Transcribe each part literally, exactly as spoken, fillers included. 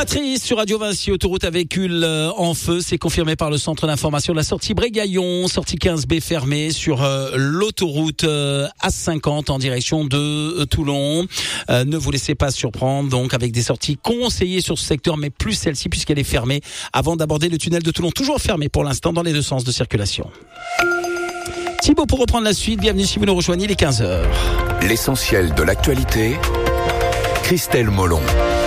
Patrice sur Radio Vinci, autoroute à véhicules en feu, c'est confirmé par le centre d'information de la sortie Brégaillon, sortie quinze B fermée sur euh, l'autoroute euh, A cinquante en direction de euh, Toulon. Euh, ne vous laissez pas surprendre, donc avec des sorties conseillées sur ce secteur, mais plus celle-ci puisqu'elle est fermée avant d'aborder le tunnel de Toulon, toujours fermé pour l'instant dans les deux sens de circulation. Thibaut pour reprendre la suite, bienvenue si vous nous rejoignez, il est quinze heures. L'essentiel de l'actualité, Christelle Molon.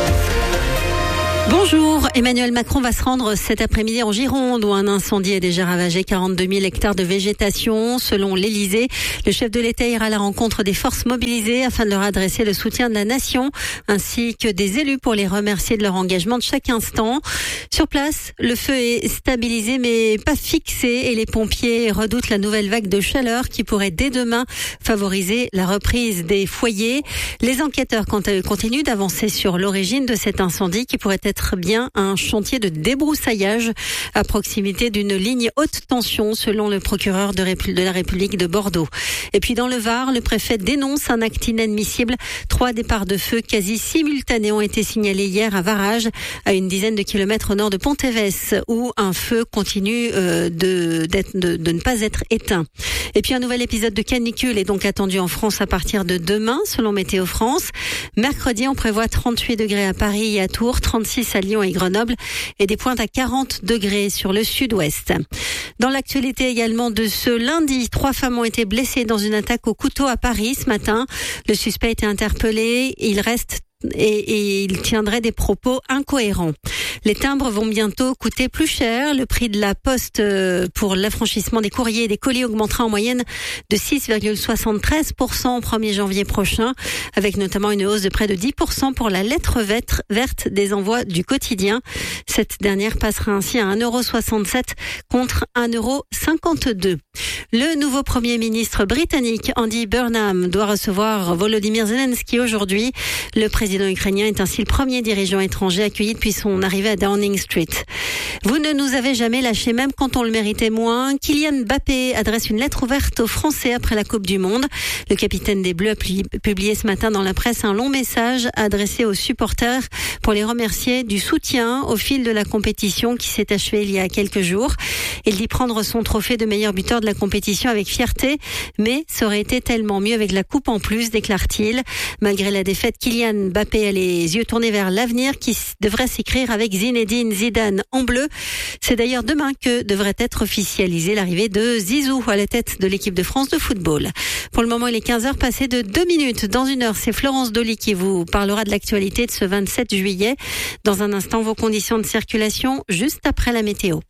Bonjour, Emmanuel Macron va se rendre cet après-midi en Gironde où un incendie a déjà ravagé quarante-deux mille hectares de végétation. Selon l'Élysée, le chef de l'État ira à la rencontre des forces mobilisées afin de leur adresser le soutien de la nation ainsi que des élus pour les remercier de leur engagement de chaque instant. Sur place, le feu est stabilisé mais pas fixé et les pompiers redoutent la nouvelle vague de chaleur qui pourrait dès demain favoriser la reprise des foyers. Les enquêteurs continuent d'avancer sur l'origine de cet incendie qui pourrait être bien un chantier de débroussaillage à proximité d'une ligne haute tension selon le procureur de, Répu- de la République de Bordeaux. Et puis dans le Var, le préfet dénonce un acte inadmissible. Trois départs de feu quasi simultanés ont été signalés hier à Varage, à une dizaine de kilomètres au nord de Pontévès, où un feu continue euh, de, de, de ne pas être éteint. Et puis un nouvel épisode de canicule est donc attendu en France à partir de demain, selon Météo France. Mercredi, on prévoit trente-huit degrés à Paris et à Tours, trente-six à Lyon et Grenoble et des pointes à quarante degrés sur le sud-ouest. Dans l'actualité également de ce lundi, trois femmes ont été blessées dans une attaque au couteau à Paris ce matin. Le suspect a été interpellé. Il reste Et, et il tiendrait des propos incohérents. Les timbres vont bientôt coûter plus cher. Le prix de la poste pour l'affranchissement des courriers et des colis augmentera en moyenne de six virgule soixante-treize pour cent au premier janvier prochain, avec notamment une hausse de près de dix pour cent pour la lettre verte des envois du quotidien. Cette dernière passera ainsi à un euro soixante-sept contre un euro cinquante-deux. Le nouveau Premier ministre britannique, Andy Burnham, doit recevoir Volodymyr Zelensky aujourd'hui. Le président ukrainien est ainsi le premier dirigeant étranger accueilli depuis son arrivée à Downing Street. Vous ne nous avez jamais lâchés, même quand on le méritait moins. Kylian Mbappé adresse une lettre ouverte aux Français après la Coupe du Monde. Le capitaine des Bleus a publié ce matin dans la presse un long message adressé aux supporters pour les remercier du soutien au fil de la compétition qui s'est achevée il y a quelques jours. Il dit prendre son trophée de meilleur buteur de la compétition avec fierté, mais ça aurait été tellement mieux avec la coupe en plus, déclare-t-il. Malgré la défaite, Kylian Mbappé a les yeux tournés vers l'avenir qui devrait s'écrire avec Zinedine Zidane en bleu. C'est d'ailleurs demain que devrait être officialisée l'arrivée de Zizou à la tête de l'équipe de France de football. Pour le moment, il est quinze heures passées de deux minutes. Dans une heure, c'est Florence Dolly qui vous parlera de l'actualité de ce vingt-sept juillet. Dans un instant, vos conditions de circulation juste après la météo.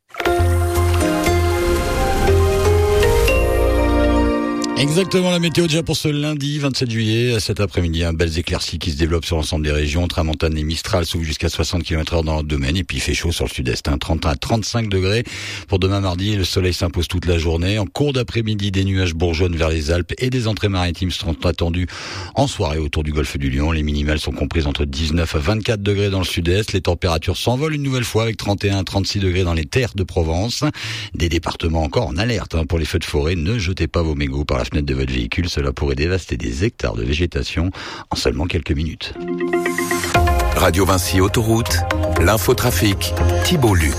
Exactement, la météo déjà pour ce lundi vingt-sept juillet, cet après-midi, un belles éclaircies qui se développent sur l'ensemble des régions. Tramontane et Mistral soufflent jusqu'à soixante kilomètres heure dans notre domaine et puis il fait chaud sur le sud-est, hein, trente à trente-cinq degrés. Pour demain mardi, le soleil s'impose toute la journée. En cours d'après-midi, des nuages bourgeonnent vers les Alpes et des entrées maritimes seront attendus en soirée autour du golfe du Lion. Les minimales sont comprises entre dix-neuf à vingt-quatre degrés dans le sud-est. Les températures s'envolent une nouvelle fois avec trente et un à trente-six degrés dans les terres de Provence. Des départements encore en alerte hein, pour les feux de forêt. Ne jetez pas vos mégots par la fenêtre de votre véhicule, cela pourrait dévaster des hectares de végétation en seulement quelques minutes. Radio Vinci Autoroute, l'infotrafic, Thibaut Luc.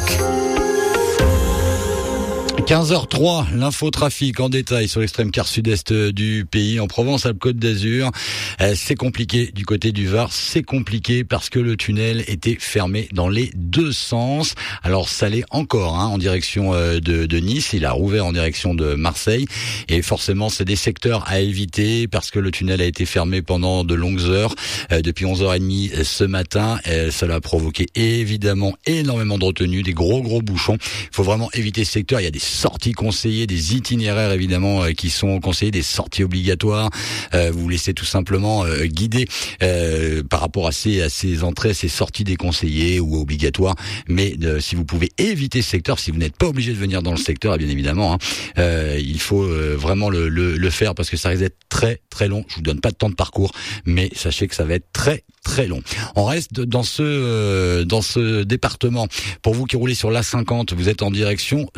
quinze heures trois, l'infotrafic en détail sur l'extrême quart sud-est du pays, en Provence-Alpes-Côte d'Azur. Euh, c'est compliqué du côté du Var, c'est compliqué parce que le tunnel était fermé dans les deux sens. Alors ça l'est encore hein, en direction euh, de, de Nice, il a rouvert en direction de Marseille et forcément c'est des secteurs à éviter parce que le tunnel a été fermé pendant de longues heures, euh, depuis onze heures trente ce matin. Euh, cela a provoqué évidemment énormément de retenues, des gros gros bouchons. Il faut vraiment éviter ce secteur, il y a des sorties conseillées, des itinéraires évidemment euh, qui sont conseillés, des sorties obligatoires. Euh, vous vous laissez tout simplement euh, guider euh, par rapport à ces, à ces entrées, ces sorties déconseillées ou obligatoires. Mais euh, si vous pouvez éviter ce secteur, si vous n'êtes pas obligé de venir dans le secteur, bien évidemment, hein, euh, il faut euh, vraiment le, le, le faire parce que ça risque d'être très très long. Je vous donne pas de temps de parcours, mais sachez que ça va être très très long. On reste dans ce euh, dans ce département. Pour vous qui roulez sur l'A cinquante, vous êtes en direction de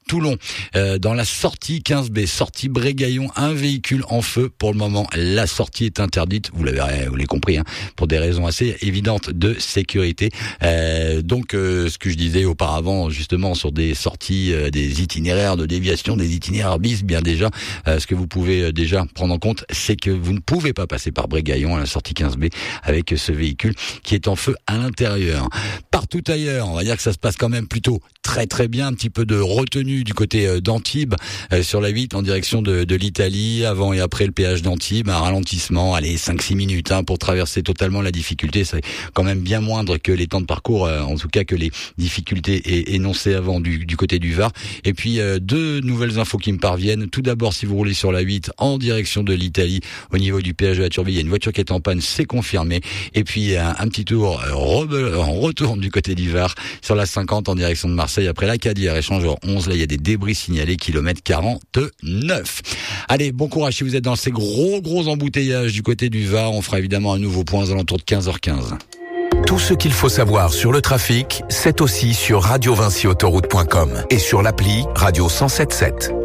Toulon, euh, dans la sortie quinze B, sortie Brégaillon, un véhicule en feu. Pour le moment, la sortie est interdite. Vous l'avez, vous l'avez compris, hein, pour des raisons assez évidentes de sécurité. Euh, donc, euh, ce que je disais auparavant, justement, sur des sorties, euh, des itinéraires de déviation, des itinéraires bis, bien déjà, euh, ce que vous pouvez déjà prendre en compte, c'est que vous ne pouvez pas passer par Brégaillon à la sortie quinze B avec ce véhicule qui est en feu à l'intérieur. Partout ailleurs, on va dire que ça se passe quand même plutôt très très bien. Un petit peu de retenue du côté d'Antibes euh, sur la huit en direction de, de l'Italie, avant et après le péage d'Antibes, un ralentissement, allez, cinq six minutes hein, pour traverser totalement la difficulté. C'est quand même bien moindre que les temps de parcours, euh, en tout cas que les difficultés énoncées avant du, du côté du Var. Et puis euh, deux nouvelles infos qui me parviennent. Tout d'abord, si vous roulez sur la huit en direction de l'Italie, au niveau du péage de la Turbie, il y a une voiture qui est en panne, c'est confirmé. Et puis un, un petit tour euh, re- en retour du côté du Var sur la cinquante en direction de Marseille après l'Acadière échangeur onze. Là, il y a des débris signalés, kilomètre quarante-neuf. Allez, bon courage si vous êtes dans ces gros gros embouteillages du côté du Var. On fera évidemment un nouveau point aux alentours de quinze heures quinze. Tout ce qu'il faut savoir sur le trafic, c'est aussi sur radio vinci autoroute point com et sur l'appli Radio cent sept sept.